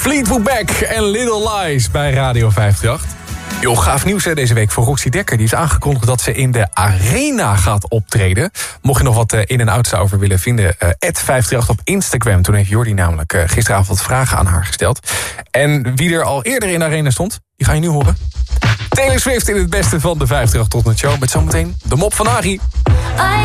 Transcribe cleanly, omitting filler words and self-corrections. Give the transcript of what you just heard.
Fleetwood Mac en Little Lies bij Radio 538. Joh, gaaf nieuws hè, deze week voor Roxy Dekker. Die is aangekondigd dat ze in de Arena gaat optreden. Mocht je nog wat in- en outs over willen vinden, @538 op Instagram. Toen heeft Jordi namelijk gisteravond wat vragen aan haar gesteld. En wie er al eerder in de Arena stond, die ga je nu horen. Taylor Swift in het beste van de 538 tot het show. Met zometeen de mop van Arie.